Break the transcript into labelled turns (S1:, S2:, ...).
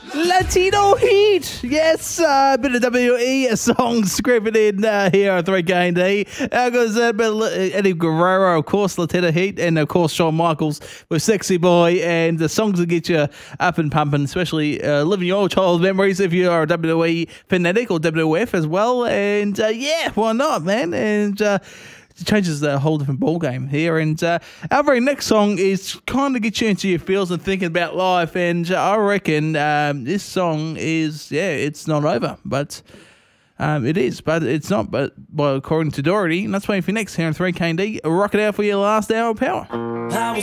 S1: Latino Heat. Yes, a bit of WE songs scripted in here on 3KD. Goes a bit of Eddie Guerrero, of course, Latino Heat, and of course Shawn Michaels with Sexy Boy, and the songs that get you up and pumping, especially living your childhood memories if you are a WWE fanatic or WWF as well. And yeah, why not, man? And it changes a whole different ball game here. And our very next song is kind of get you into your feels and thinking about life. And I reckon this song is, it's not over, but it is, but it's not. But well, according to Doherty, and that's waiting for next here on 3KD. Rock it out for your last hour of power.
S2: I was